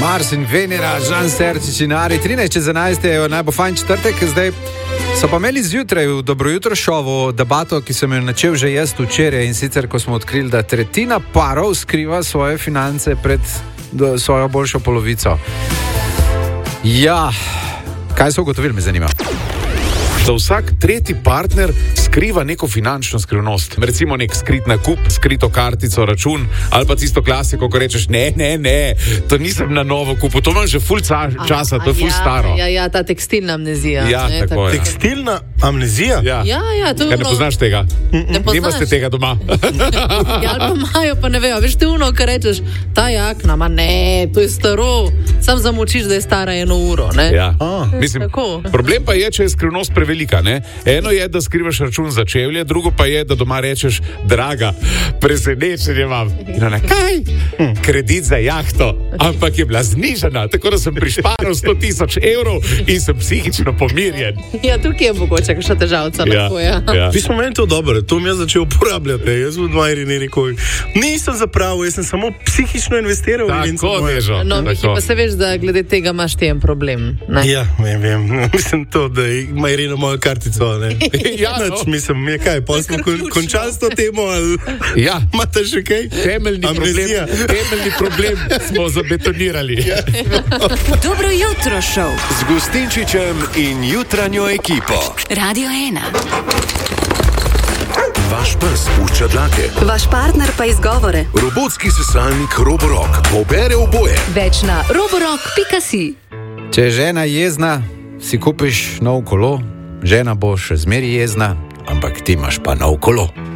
Mars in Venera, Žan Serčič in Ari. 13:11 je najbolj fajn četrtek. Zdaj so pa imeli zjutraj v Dobro jutro šovu debato, ki sem jo načel že jaz včeraj, in sicer ko smo odkrili, da tretjina parov skriva svoje finance pred svojo boljšo polovico. Ja, kaj so ugotovili, me zanima. Da vsak tretji partner skriva neko finančno skrivnost. Recimo nek skrit nakup, skrito kartico, račun, ali pa tisto klasiko, ko rečeš, ne, to nisem na novo kupil, to imam že ful časa, to je ful staro. Ja, ta tekstilna amnezija. Ja, tako je. Tekstilna amnezija? Ja, to je kaj, ne poznaš tega? Ne poznaš? Nimate tega doma? Ja, ali pa imajo, pa ne vejo. Veš, te uno, kar rečeš, ta jakna, ma ne, to je staro, sam zamočiš, da je stara 1 uro, ne? Ja, mislim, problem pa je, če je skrivnost prevelika, ne? Eno je, da skrivaš račun za čevlje, drugo pa je, da doma rečeš, draga, presenečenje imam. In ona, kaj? Kredit za jahto, ampak je bila znižana, tako da sem prišparal 100.000 evrov in sem psihično pomirjen. Ja, tukaj je mogoče kakšna težavca. Ja. Vi smo meni to dobro, to mi jaz začel uporabljati. Jaz v Dmajri rekel, nisem zapravil, jaz sem samo psihično investiral. Tako, Nežo. No, Miki, pa se veš, da glede tega imaš ti en problem, ne? Ja, vem. Mislim to, da ima Irina mojo kartico, ne? Ja, no. Mislim, je kaj, pa smo končali s to temo, ali ja. Imate še kaj? Temeljni problem smo zabetonirali. Ja. Dobro jutro šov z Gustinčičem in jutranjo ekipo. Radio 1. Vaš pes pušča dlake. Vaš partner pa izgovore. Robotski sesalnik Roborock pobere oboje. Več na roborock.si. Če je žena jezna, si kupiš nov kolo, žena bo še zmeri jezna, ampak ti imaš pa nov kolo.